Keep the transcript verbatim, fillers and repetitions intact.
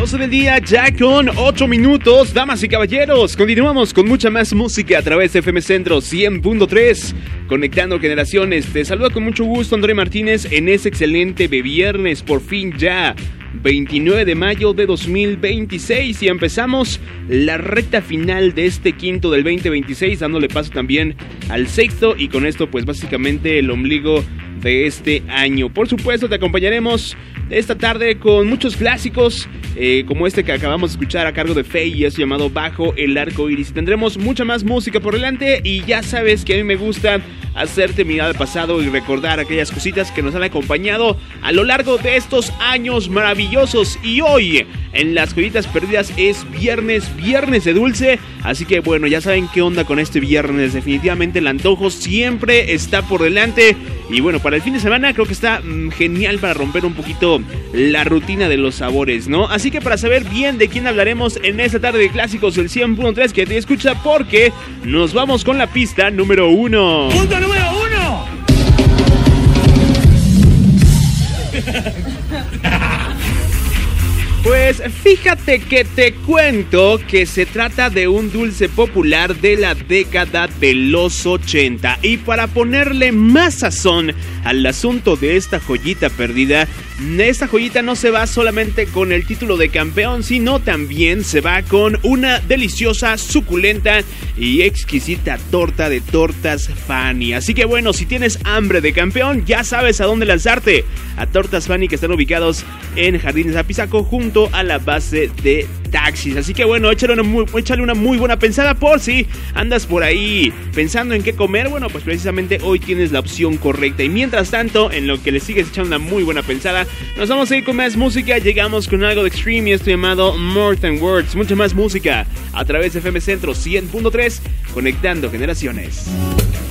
doce del día, ya con ocho minutos. Damas y caballeros, continuamos con mucha más música a través de F M Centro cien punto tres, conectando generaciones. Te saluda con mucho gusto André Martínez en ese excelente viernes, por fin ya veintinueve de mayo de dos mil veintiséis, y empezamos la recta final de este quinto del veinte veintiséis, dándole paso también al sexto, y con esto pues básicamente el ombligo de este año. Por supuesto te acompañaremos esta tarde con muchos clásicos, eh, como este que acabamos de escuchar a cargo de Faye, y es llamado Bajo el Arco Iris. Y tendremos mucha más música por delante, y ya sabes que a mí me gusta hacerte mirar al pasado y recordar aquellas cositas que nos han acompañado a lo largo de estos años maravillosos. Y hoy en Las Joyitas Perdidas es viernes, viernes de dulce, así que bueno, ya saben qué onda con este viernes. Definitivamente el antojo siempre está por delante, y bueno, para el fin de semana creo que está mmm, genial para romper un poquito la rutina de los sabores, ¿no? Así que para saber bien de quién hablaremos en esta tarde de clásicos del cien punto tres, que te escucha, porque nos vamos con la pista número uno. ¡Punto número uno! Pues fíjate que te cuento que se trata de un dulce popular de la década de los ochenta, y para ponerle más sazón al asunto de esta joyita perdida, esta joyita no se va solamente con el título de campeón, sino también se va con una deliciosa, suculenta y exquisita torta de Tortas Fanny. Así que bueno, si tienes hambre de campeón, ya sabes a dónde lanzarte, a Tortas Fanny, que están ubicados en Jardines Apizaco, junto a la base de taxis. Así que bueno, échale una, muy, échale una muy buena pensada por si andas por ahí pensando en qué comer. Bueno, pues precisamente hoy tienes la opción correcta. Y mientras tanto, en lo que le sigues echando una muy buena pensada, nos vamos a ir con más música. Llegamos con algo de Extreme y esto llamado More Than Words. Mucha más música a través de F M Centro cien punto tres, conectando generaciones.